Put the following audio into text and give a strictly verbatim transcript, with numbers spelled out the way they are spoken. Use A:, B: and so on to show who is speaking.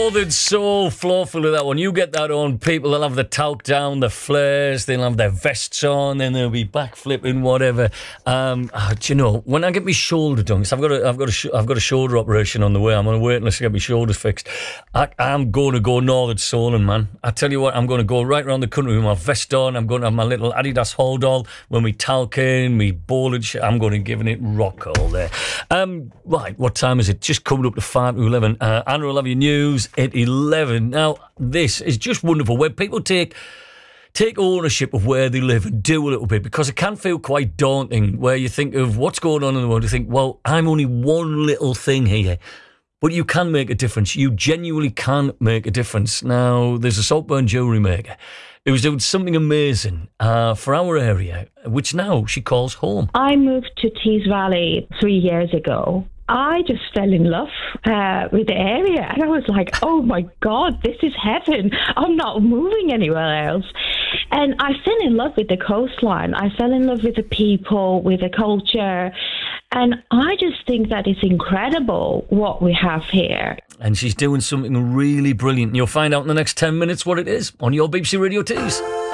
A: Northern Soul, Flawful with that one. You get that on, people. They'll have the talc down, the flares, they'll have their vests on, then they'll be back flipping, whatever. Um, oh, do you know, when I get my shoulder done, because I've got a, I've got a, sh- I've got a shoulder operation on the way. I'm on a waiting list to get my shoulders fixed. I, I'm going to go Northern Soul, and man, I tell you what, I'm going to go right around the country with my vest on. I'm going to have my little Adidas hold all when we talking, me ball and shit. I'm going to give it rock all there. Um, right, what time is it? Just coming up to five to eleven. Uh, Anna will have your news at eleven. Now, this is just wonderful where people take take ownership of where they live and do a little bit, because it can feel quite daunting where you think of what's going on in the world. You think, well, I'm only one little thing here. But you can make a difference. You genuinely can make a difference. Now, there's a Saltburn jewellery maker who's doing something amazing uh, for our area, which now she calls home.
B: I moved to Tees Valley three years ago. I just fell in love uh, with the area, and I was like, oh my God, this is heaven. I'm not moving anywhere else. And I fell in love with the coastline. I fell in love with the people, with the culture. And I just think that it's incredible what we have here.
A: And she's doing something really brilliant. You'll find out in the next ten minutes what it is on your B B C Radio Tees.